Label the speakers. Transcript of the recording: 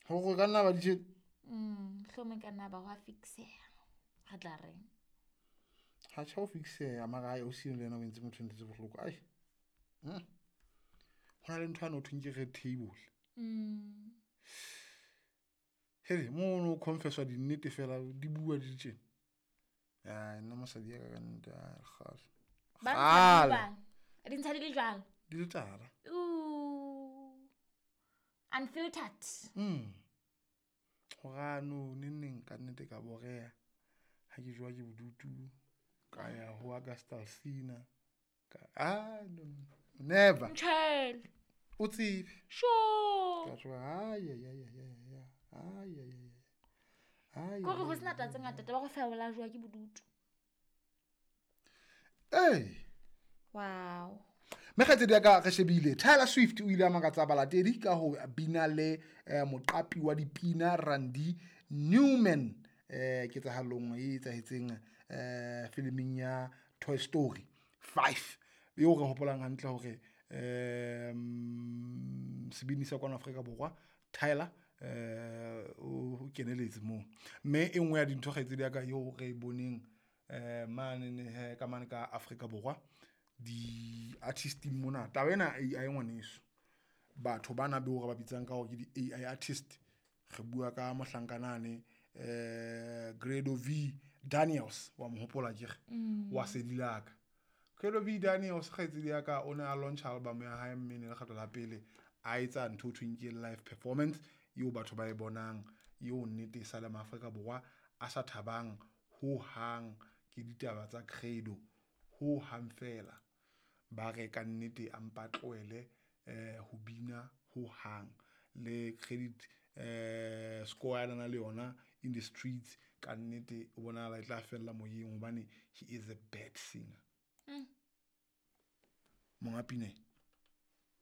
Speaker 1: Go ka nna ba ditše
Speaker 2: hlome ka nna ba go a fixeya ga tla reng
Speaker 1: ga tšha o fixeya magae o sene le ena o entse motho ntse bohloko ai go na le ntho a no thweng ke red table hele mo no confesswa dinnete fela di bua di tšena nna mosadi ya ka nnete
Speaker 2: ba dintsha di le jwalo
Speaker 1: di le tala
Speaker 2: unfiltered
Speaker 1: go gano neng ka nnete ka bogea ga ke jwa ke bodutu ka ya go Augusta Alsina no, never
Speaker 2: Mtshele
Speaker 1: o tsebe
Speaker 2: sure
Speaker 1: ka jwa
Speaker 2: ko re go sena tatse ngata ba go fela jwa ke bodutu wow
Speaker 1: Mekgatledi ya ka ge shebile Taylor Swift o ile a makatsa balatedi ka ho bina le moqapi wa dipina Randy Newman ketsahalong e etsahetseng filiming ya Toy Story 5 eo re hopolang hantle hore sebini sa kwana Afrika Borwa Tyler o keneletse mo mme e nngwe ya dintho kgaitsedi ya ka eo re boneng mane ka mane ka Afrika Borwa di artist mona taba ena AI ngwaneso batho bana be o ba bitsang ka hore ke di AI artist re bua ka mohlankanane Grado V Daniels wa mohopola ke wa sedilaka Grado V Daniels kgaitsedi ya ka o ne a launch album ya hae mme le kgato la pele a etsa ntho thweng ke live performance eo batho ba e bonang eo nnete sa le Afrika Borwa a sa thabang ho hang ke ditaba tsa Grado ho hang fela ba re ka nnete a mpa tloele ho bina ho hang le credit score ya nana le yona in the streets ka nnete o bona la tla fella moyeng hobane he is a bad singer monga pine